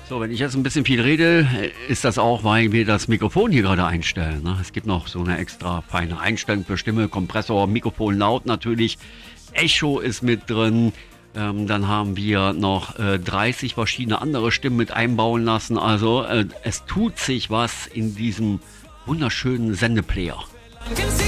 So, wenn ich jetzt ein bisschen viel rede, ist das auch, weil wir das Mikrofon hier gerade einstellen. Ne? Es gibt noch so eine extra feine Einstellung für Stimme, Kompressor, Mikrofon laut natürlich. Echo ist mit drin. Dann haben wir noch 30 verschiedene andere Stimmen mit einbauen lassen. Also es tut sich was in diesem wunderschönen Sendeplayer.